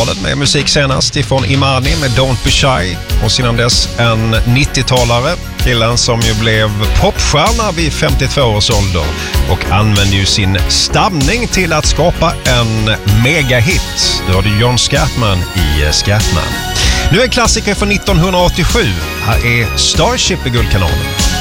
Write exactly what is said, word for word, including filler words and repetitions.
åttiotalet med musik senast ifrån Imani med Don't Be Shy och sedan dess en nittiotalare, killen som ju blev popstjärna vid femtiotvå års ålder och använde ju sin stamning till att skapa en megahit. Du hörde John Scatman i Scatman. Nu är en klassiker från nittonhundraåttiosju. Här är Starship i Guldkanalen.